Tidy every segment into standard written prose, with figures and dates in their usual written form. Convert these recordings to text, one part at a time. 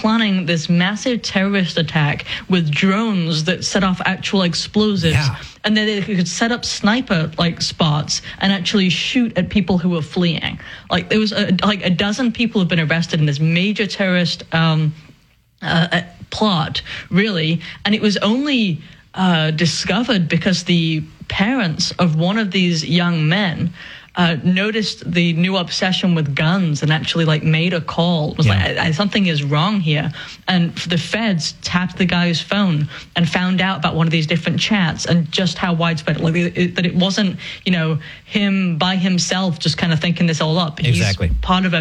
planning this massive terrorist attack with drones that set off actual explosives. Yeah. And then they could set up sniper spots and actually shoot at people who were fleeing. Like there was a dozen people have been arrested in this major terrorist plot, really, and it was only discovered because the parents of one of these young men noticed the new obsession with guns and actually made a call. It was something is wrong here. And the feds tapped the guy's phone and found out about one of these different chats and just how widespread, that it wasn't, him by himself just kind of thinking this all up. Exactly. He's part of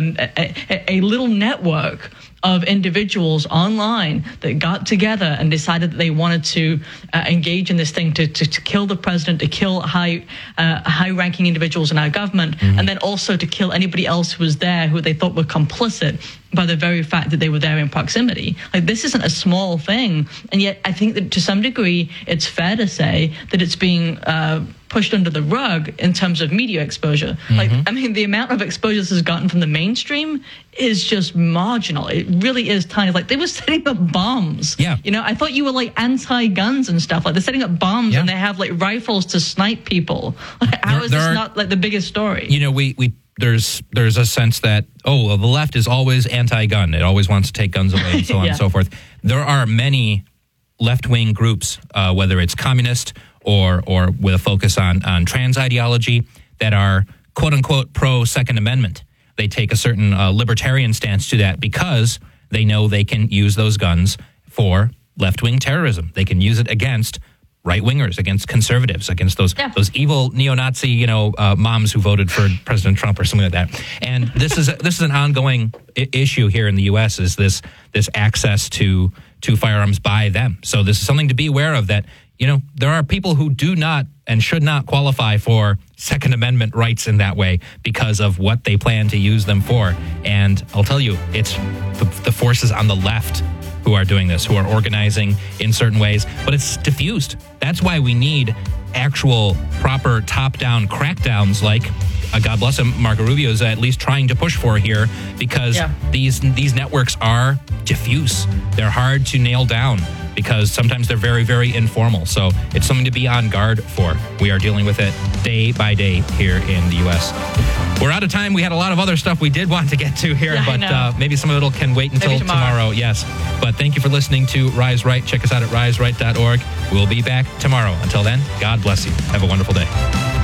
a little network of individuals online that got together and decided that they wanted to engage in this thing to kill the president, to kill high-ranking individuals in our government, and then also to kill anybody else who was there who they thought were complicit by the very fact that they were there in proximity. This isn't a small thing, and yet I think that to some degree it's fair to say that it's being pushed under the rug in terms of media exposure. The amount of exposure this has gotten from the mainstream is just marginal. It really is tiny. They were setting up bombs. Yeah. I thought you were anti-guns and stuff. They're setting up bombs and they have rifles to snipe people. How is this not the biggest story? There's a sense that, the left is always anti-gun. It always wants to take guns away and so on and so forth. There are many left-wing groups, whether it's communist or with a focus on trans ideology, that are quote-unquote pro-Second Amendment. They take a certain libertarian stance to that because they know they can use those guns for left-wing terrorism. They can use it against right-wingers, against conservatives, against those evil neo-Nazi, moms who voted for President Trump or something like that. And this is an ongoing issue here in the U.S. is this access to firearms by them. So this is something to be aware of, that there are people who do not and should not qualify for Second Amendment rights in that way because of what they plan to use them for. And I'll tell you, it's the forces on the left who are doing this, who are organizing in certain ways, but it's diffused. That's why we need actual proper top-down crackdowns like God bless him, Marco Rubio is at least trying to push for here, because these networks are diffuse. They're hard to nail down because sometimes they're very, very informal. So it's something to be on guard for. We are dealing with it day by day here in the U.S. We're out of time. We had a lot of other stuff we did want to get to here, but maybe some of it can wait until tomorrow. Yes. But thank you for listening to Rise Right. Check us out at riseright.org. We'll be back tomorrow. Until then, God bless you. Have a wonderful day.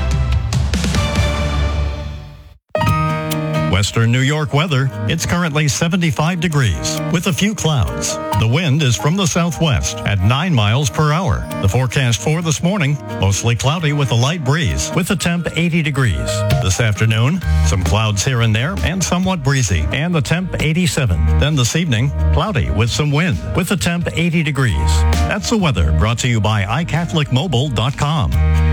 Western New York weather. It's currently 75 degrees with a few clouds. The wind is from the southwest at 9 miles per hour. The forecast for this morning, mostly cloudy with a light breeze with a temp 80 degrees. This afternoon, some clouds here and there and somewhat breezy and the temp 87. Then this evening, cloudy with some wind with a temp 80 degrees. That's the weather brought to you by iCatholicMobile.com.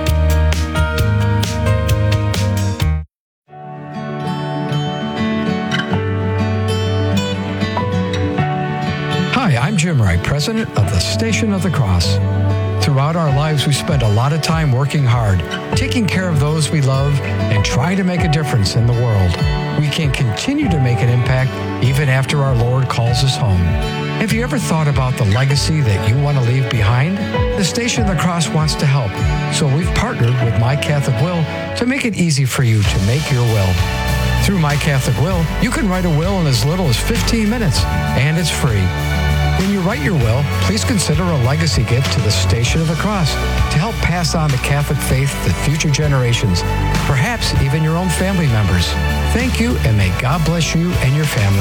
I'm Jim Wright, president of the Station of the Cross. Throughout our lives, we spend a lot of time working hard, taking care of those we love, and trying to make a difference in the world. We can continue to make an impact even after our Lord calls us home. Have you ever thought about the legacy that you want to leave behind? The Station of the Cross wants to help, so we've partnered with My Catholic Will to make it easy for you to make your will. Through My Catholic Will, you can write a will in as little as 15 minutes, and it's free. When you write your will, please consider a legacy gift to the Station of the Cross to help pass on the Catholic faith to future generations, perhaps even your own family members. Thank you, and may God bless you and your family.